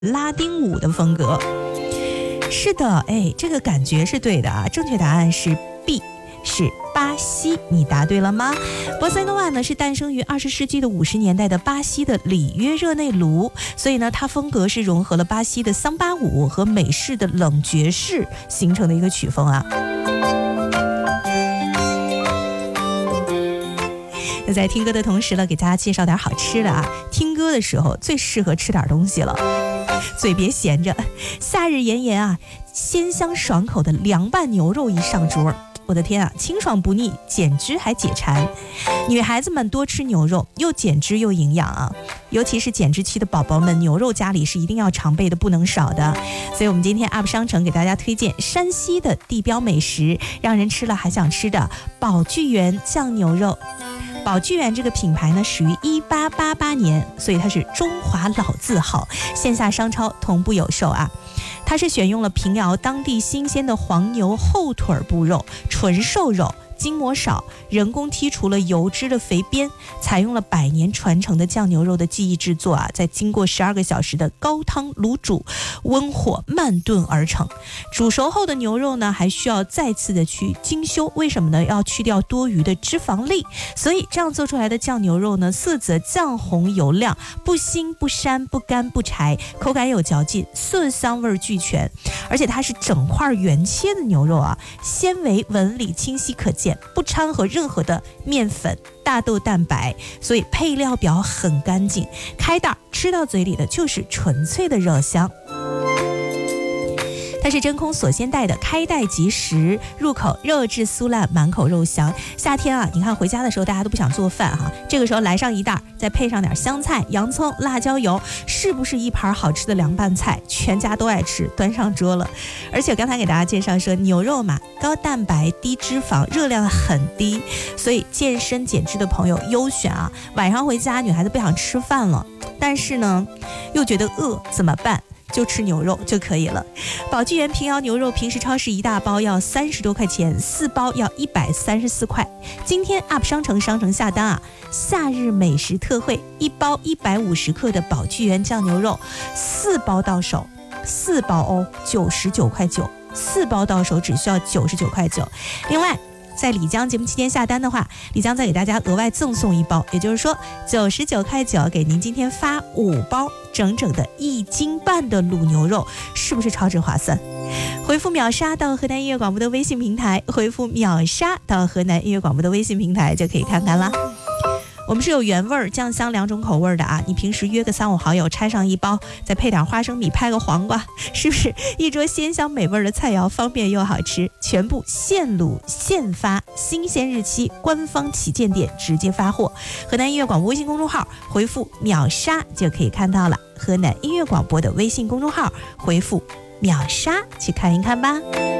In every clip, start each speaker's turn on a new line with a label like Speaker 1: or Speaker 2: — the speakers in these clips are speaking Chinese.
Speaker 1: 拉丁舞的风格。是的，这个感觉是对的啊。正确答案是 B， 是巴西。你答对了吗？波塞诺瓦呢是诞生于20世纪的50年代的巴西的里约热内卢，所以呢它风格是融合了巴西的桑巴舞和美式的冷爵士形成的一个曲风啊。那在听歌的同时呢，给大家介绍点好吃的啊。听歌的时候最适合吃点东西了，嘴别闲着。夏日炎炎啊，鲜香爽口的凉拌牛肉一上桌，我的天啊，清爽不腻，减脂还解馋。女孩子们多吃牛肉，又减脂又营养啊。尤其是减脂期的宝宝们，牛肉家里是一定要常备的，不能少的。所以我们今天 UP 商城给大家推荐山西的地标美食，让人吃了还想吃的宝聚源酱牛肉。宝聚源这个品牌呢，始于1888年，所以它是中华老字号，线下商超同步有售啊。它是选用了平遥当地新鲜的黄牛后腿部肉，纯瘦肉，筋膜少，人工剔除了油脂的肥边，采用了100年传承的酱牛肉的技艺制作啊，在经过12个小时的高汤卤煮，温火慢炖而成。煮熟后的牛肉呢，还需要再次的去精修，为什么呢？要去掉多余的脂肪粒，所以这样做出来的酱牛肉呢，色泽酱红油亮，不腥不膻不干不柴，口感有嚼劲，色香味俱全。而且它是整块原切的牛肉啊，纤维纹理清晰可见，不掺和任何的面粉、大豆蛋白，所以配料表很干净，开袋吃到嘴里的就是纯粹的肉香。它是真空锁鲜袋的，开袋即食，入口肉质酥烂，满口肉香。夏天啊，你看回家的时候大家都不想做饭哈，这个时候来上一袋，再配上点香菜、洋葱、辣椒油，是不是一盘好吃的凉拌菜？全家都爱吃，端上桌了。而且刚才给大家介绍说，牛肉嘛，高蛋白、低脂肪，热量很低，所以健身减脂的朋友优选啊。晚上回家，女孩子不想吃饭了，但是呢，又觉得饿，怎么办？就吃牛肉就可以了。宝聚源平遥牛肉平时超市1大包要30多块钱，4包要134块。今天 UP 商城下单啊，夏日美食特惠，1包150克的宝聚源酱牛肉，4包到手，4包哦，99块9，4包到手只需要99块9。另外在李江节目期间下单的话，李江再给大家额外赠送1包，也就是说99块9给您今天发5包，整整的1斤半的卤牛肉，是不是超值划算？回复秒杀到河南音乐广播的微信平台，回复秒杀到河南音乐广播的微信平台就可以看看啦。我们是有原味酱香2种口味的啊，你平时约个3、5好友拆上1包，再配点花生米，拍个黄瓜，是不是一桌鲜香美味的菜肴，方便又好吃？全部现卤现发，新鲜日期，官方旗舰店直接发货。河南音乐广播微信公众号回复秒杀就可以看到了，河南音乐广播的微信公众号回复秒杀去看一看吧。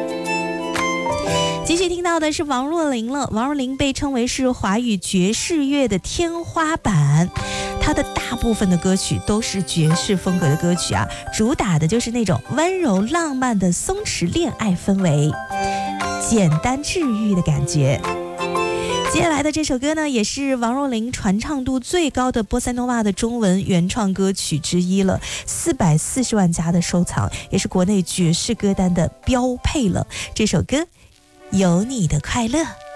Speaker 1: 继续听到的是王若琳了。王若琳被称为是华语爵士乐的天花板，她的大部分的歌曲都是爵士风格的歌曲啊，主打的就是那种温柔浪漫的松弛恋爱氛围，简单治愈的感觉。接下来的这首歌呢，也是王若琳传唱度最高的波塞诺瓦的中文原创歌曲之一了，440万加的收藏，也是国内爵士歌单的标配了。这首歌有你的快乐。